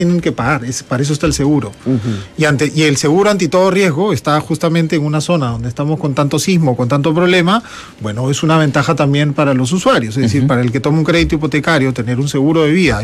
tienen que pagar, para eso está el seguro. Uh-huh. Y el seguro anti todo riesgo está justamente en una zona donde estamos con tanto sismo, con tanto problema. Bueno, es una ventaja también para los usuarios, es decir, para el que toma un crédito hipotecario, tener un seguro de vida